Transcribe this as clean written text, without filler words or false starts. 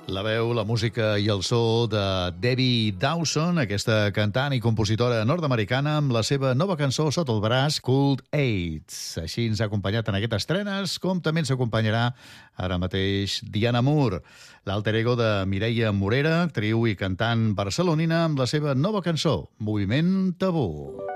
La veu, la música i el so de Debbie Dawson, aquesta cantant i compositora nord-americana amb la seva nova cançó sota el braç, Cold AIDS. Així ens ha acompanyat en aquestes estrenes, com també ens acompanyarà ara mateix Diana Moore, l'alter ego de Mireia Morera, actriu i cantant barcelonina, amb la seva nova cançó, Moviment Tabú.